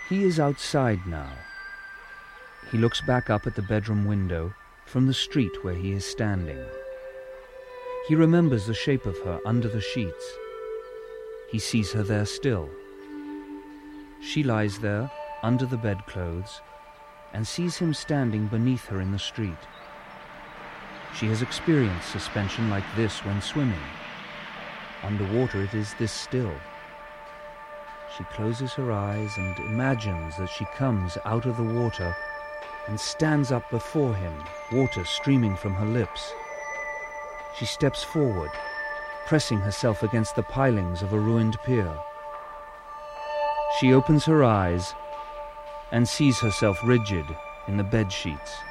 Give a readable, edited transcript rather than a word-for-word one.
He is outside now. He looks back up at the bedroom window from the street where he is standing. He remembers the shape of her under the sheets. He sees her there still. She lies there under the bedclothes and sees him standing beneath her in the street. She has experienced suspension like this when swimming. Underwater it is this still. She closes her eyes and imagines that she comes out of the water and stands up before him, water streaming from her lips. She steps forward, pressing herself against the pilings of a ruined pier. She opens her eyes and sees herself rigid in the bed sheets.